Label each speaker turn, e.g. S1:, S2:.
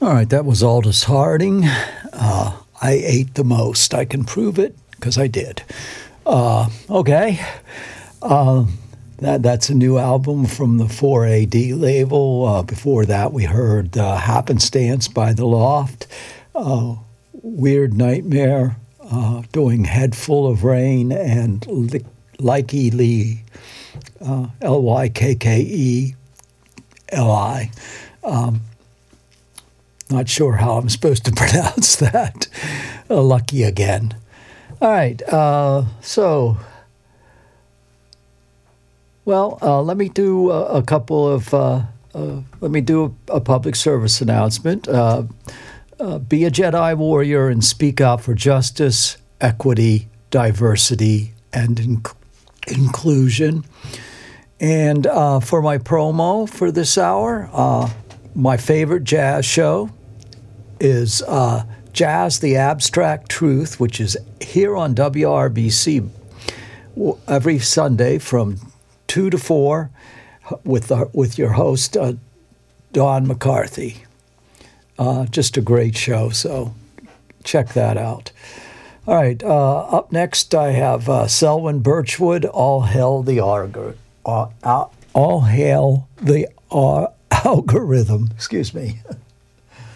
S1: All right, that was Aldous Harding. I ate the most. I can prove it because I did. Okay. That's a new album from the 4AD label. Before that, we heard Happenstance by The Loft. Weird Nightmare doing Head Full of Rain, and Lykke Li, Lykkeli. Not sure how I'm supposed to pronounce that. Lucky again. All right, let me do a couple of, let me do a public service announcement. Be a Jedi warrior and speak out for justice, equity, diversity, and inclusion. And for my promo for this hour, my favorite jazz show is Jazz the Abstract Truth, which is here on WRBC every Sunday from 2 to 4 with your host, Don McCarthy. Just a great show, so check that out. All right, up next I have Selwyn Birchwood, All Hail the Algorithm. Excuse me.